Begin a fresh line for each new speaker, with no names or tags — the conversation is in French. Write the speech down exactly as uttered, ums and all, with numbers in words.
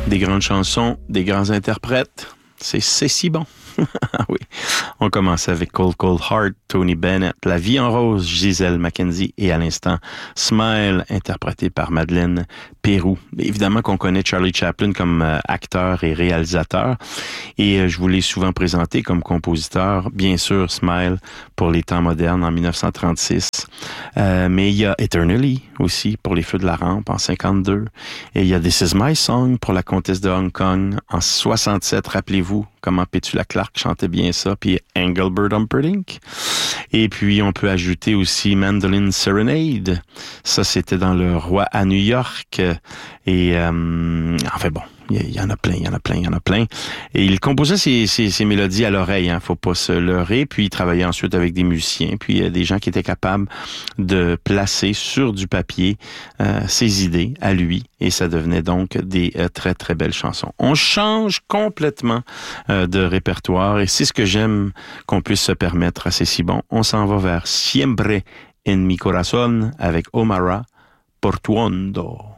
Des grandes chansons, des grands interprètes, c'est, c'est si bon. Oui, on commence avec Cold Cold Heart, Tony Bennett, La vie en rose, Gisèle McKenzie et à l'instant Smile, interprété par Madeleine Peyroux. Évidemment qu'on connaît Charlie Chaplin comme euh, acteur et réalisateur et euh, je vous l'ai souvent présenté comme compositeur, bien sûr Smile pour les temps modernes en dix-neuf cent trente-six, euh, mais il y a Eternally aussi pour les Feux de la Rampe en cinquante-deux et il y a This Is My Song pour la Comtesse de Hong Kong en soixante-sept, rappelez-vous comment Petula Clark chantait bien ça, puis Engelbert Humperdinck. Et puis, on peut ajouter aussi Mandolin Serenade. Ça, c'était dans Le Roi à New York. Et, euh, enfin bon, il y, y en a plein, il y en a plein, il y en a plein. Et il composait ses, ses, ses mélodies à l'oreille, hein, faut pas se leurrer. Puis, il travaillait ensuite avec des musiciens, puis euh, des gens qui étaient capables de placer sur du papier euh, ses idées à lui. Et ça devenait donc des euh, très, très belles chansons. On change complètement euh, de répertoire et c'est ce que j'aime qu'on puisse se permettre. C'est si bon. On s'en va vers Siempre en mi corazón avec Omara Portuondo.